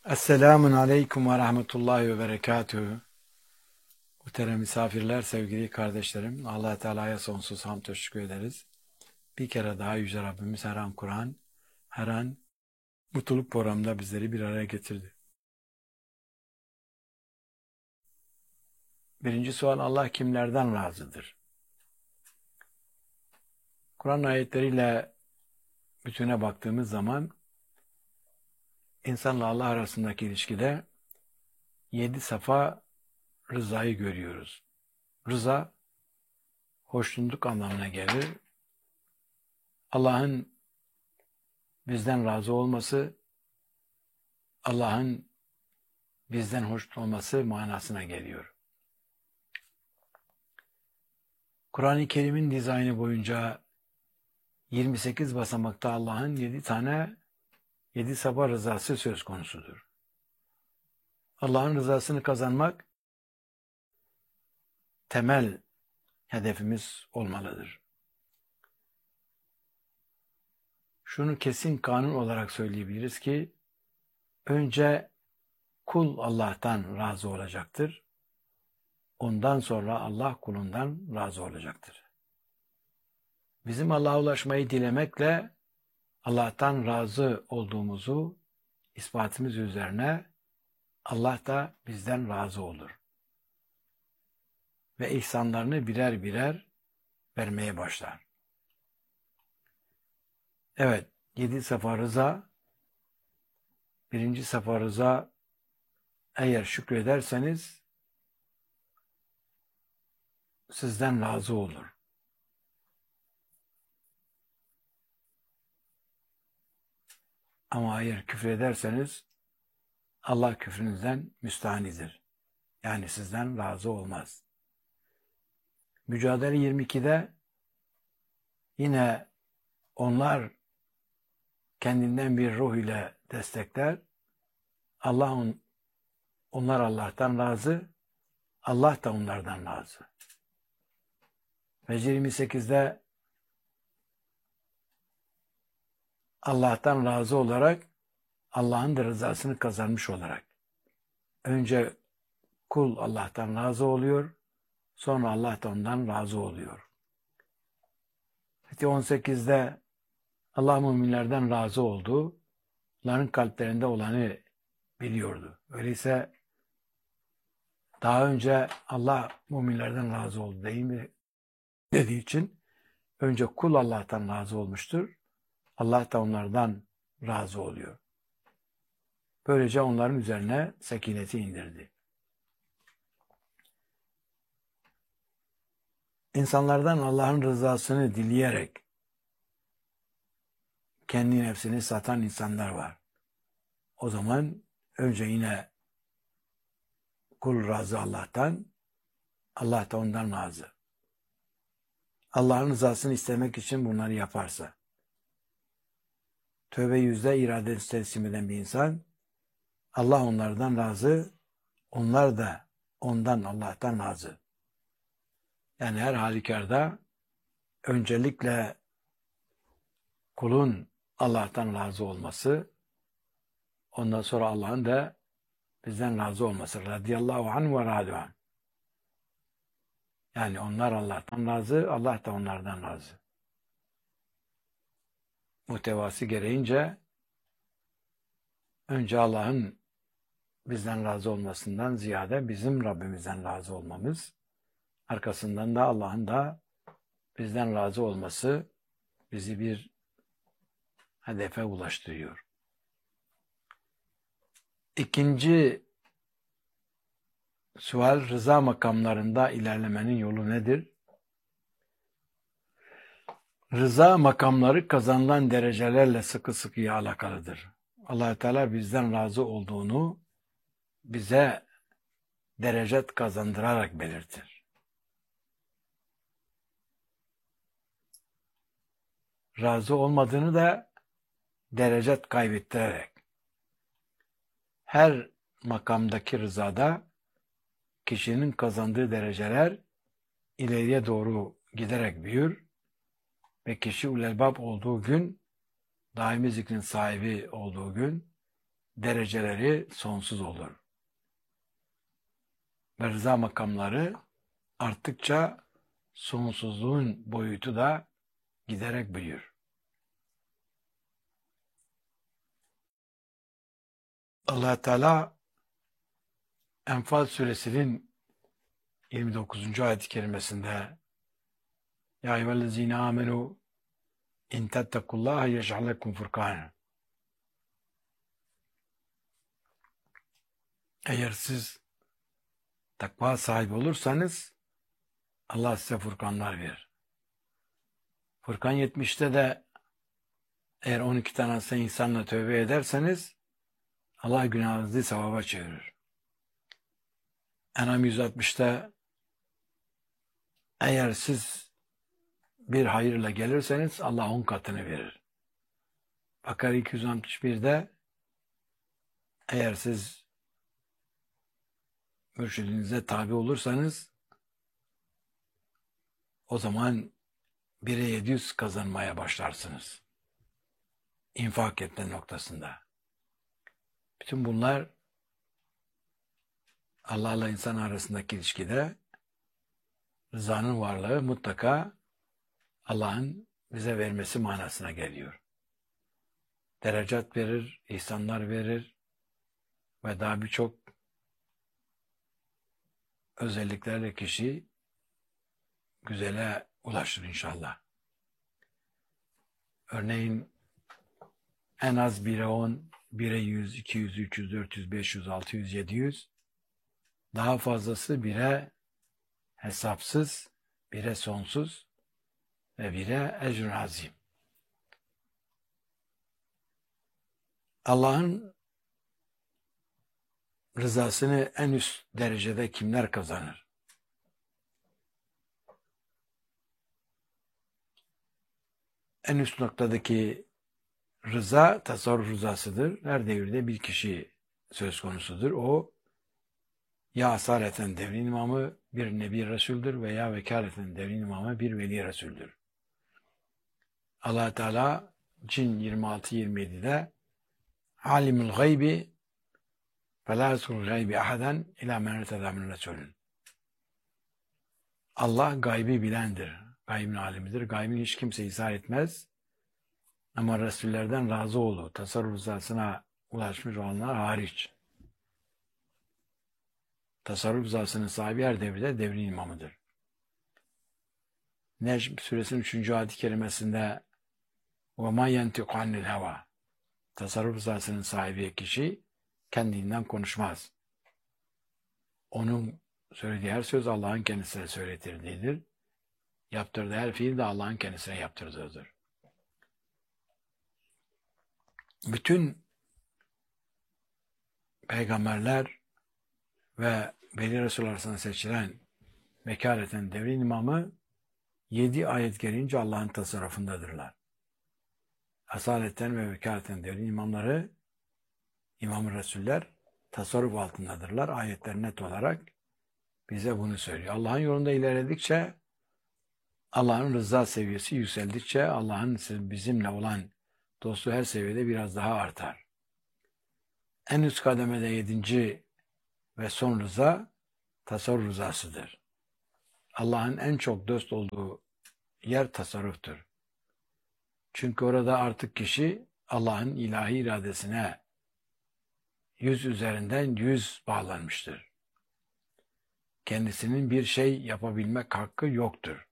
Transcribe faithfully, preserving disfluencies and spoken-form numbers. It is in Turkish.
Esselamun Aleyküm ve Rahmetullahi ve Berekatühü. Muhterem misafirler, sevgili kardeşlerim, Allah Teala'ya sonsuz hamd teşekkür ederiz. Bir kere daha Yüce Rabbimiz her an Kur'an, her an mutluluk programında bizleri bir araya getirdi. Birinci sual, Allah kimlerden razıdır? Kur'an ayetleriyle bütüne baktığımız zaman insanla Allah arasındaki ilişkide yedi safa rızayı görüyoruz. Rıza, hoşnutluk anlamına gelir. Allah'ın bizden razı olması, Allah'ın bizden hoşnut olması manasına geliyor. Kur'an-ı Kerim'in dizaynı boyunca yirmi sekiz basamakta Allah'ın yedi tane yedi safa rızası söz konusudur. Allah'ın rızasını kazanmak temel hedefimiz olmalıdır. Şunu kesin kanun olarak söyleyebiliriz ki önce kul Allah'tan razı olacaktır. Ondan sonra Allah kulundan razı olacaktır. Bizim Allah'a ulaşmayı dilemekle Allah'tan razı olduğumuzu ispatımız üzerine Allah da bizden razı olur. Ve ihsanlarını birer birer vermeye başlar. Evet, yedi safa rıza, birinci safa rıza, eğer şükrederseniz sizden razı olur. Ama eğer küfrederseniz Allah küfrünüzden müstahanidir. Yani sizden razı olmaz. Mücadele yirmi ikide yine onlar kendinden bir ruh ile destekler. Allah on, onlar Allah'tan razı, Allah da onlardan razı. Ve yirmi sekizde Allah'tan razı olarak, Allah'ın da rızasını kazanmış olarak. Önce kul Allah'tan razı oluyor, sonra Allah da ondan razı oluyor. Fethi on sekizde Allah müminlerden razı oldu. Onların kalplerinde olanı biliyordu. Öyleyse daha önce Allah müminlerden razı oldu değil mi? Dediği için önce kul Allah'tan razı olmuştur. Allah da onlardan razı oluyor. Böylece onların üzerine sekineti indirdi. İnsanlardan Allah'ın rızasını dileyerek kendi nefsini satan insanlar var. O zaman önce yine kul razı Allah'tan, Allah da ondan razı. Allah'ın rızasını istemek için bunları yaparsa, tövbe yüzde iradesi teslim eden bir insan, Allah onlardan razı, onlar da ondan Allah'tan razı. Yani her halükarda öncelikle kulun Allah'tan razı olması, ondan sonra Allah'ın da bizden razı olması. Radiyallahu anh ve radûan. Yani onlar Allah'tan razı, Allah da onlardan razı. Muhtevası gereğince önce Allah'ın bizden razı olmasından ziyade bizim Rabbimizden razı olmamız, arkasından da Allah'ın da bizden razı olması bizi bir hedefe ulaştırıyor. İkinci sual, rıza makamlarında ilerlemenin yolu nedir? Rıza makamları kazanılan derecelerle sıkı sıkıya alakalıdır. Allah Teala bizden razı olduğunu bize derecet kazandırarak belirtir. Razı olmadığını da derecet kaybettirerek. Her makamdaki rızada kişinin kazandığı dereceler ileriye doğru giderek büyür ve kişi ulelbab olduğu gün, daimi zikrin sahibi olduğu gün dereceleri sonsuz olur. Ve rıza makamları arttıkça sonsuzluğun boyutu da giderek büyür. Allah Teala Enfal suresinin yirmi dokuzuncu ayet-i kerimesinde Ya eyyühellezine amenu in tettekullaha yec'al lekum furkana. Eğer siz takva sahibi olursanız Allah size furkanlar verir. Furkan yetmişte de eğer on iki tane insanla tövbe ederseniz Allah günahınızı sevaba çevirir. En'am yüz altmışta eğer siz bir hayırla gelirseniz Allah on katını verir. Bakara iki yüz altmış birde eğer siz mürşidinize tabi olursanız o zaman bire yedi yüz kazanmaya başlarsınız. İnfak etme noktasında. Bütün bunlar Allah'la insan arasındaki ilişkide rızanın varlığı mutlaka Allah'ın bize vermesi manasına geliyor. Derecat verir, ihsanlar verir ve daha birçok özelliklerle kişi güzele ulaşır inşallah. Örneğin en az bire on, bire yüz, iki yüz, üç yüz, dört yüz, beş yüz, altı yüz, yedi yüz, daha fazlası bire hesapsız, bire sonsuz ve bire ecr-ü azim. Allah'ın rızasını en üst derecede kimler kazanır? En üst noktadaki rıza tasarruf rızasıdır. Her devirde bir kişi söz konusudur. O ya asaleten devrin imamı bir nebi resuldür veya vekaleten devrin imamı bir veli resuldür. Allah Teala Cin yirmi altı yirmi yedi'de alimul gaybi فَلَا يَسْكُرُ الْغَيْبِ اَحَدًا اِلَى مَنْ اَرْتَدَى مِنْ رَسُولٍ. Allah gaybi bilendir. Gaybin alimidir. Gaybini hiç kimse izah etmez. Ama Resullerden razı olduğu, tasarruf rızasına ulaşmış olanlar hariç. Tasarruf rızasının sahibi her devirde devrin imamıdır. Necm suresinin üçüncü ayet-i kerimesinde وَمَا يَنْتِقُ عَنِ الْهَوَى. Tasarruf rızasının sahibi kişi kendinden konuşmaz. Onun söylediği her söz Allah'ın kendisine söyletirdiğidir. Yaptırdığı her fiil de Allah'ın kendisine yaptırdığıdır. Bütün peygamberler ve veli Resul arasında seçilen vekaleten devrin imamı yedi ayet gelince Allah'ın tasarrufundadırlar. Asaletten ve vekaleten devrin imamları İmam-ı Resuller tasarruf altındadırlar. Ayetler net olarak bize bunu söylüyor. Allah'ın yolunda ilerledikçe, Allah'ın rıza seviyesi yükseldikçe, Allah'ın bizimle olan dostu her seviyede biraz daha artar. En üst kademede yedinci ve son rıza tasarruf rızasıdır. Allah'ın en çok dost olduğu yer tasarruftur. Çünkü orada artık kişi Allah'ın ilahi iradesine yüz üzerinden yüz bağlanmıştır. Kendisinin bir şey yapabilmek hakkı yoktur.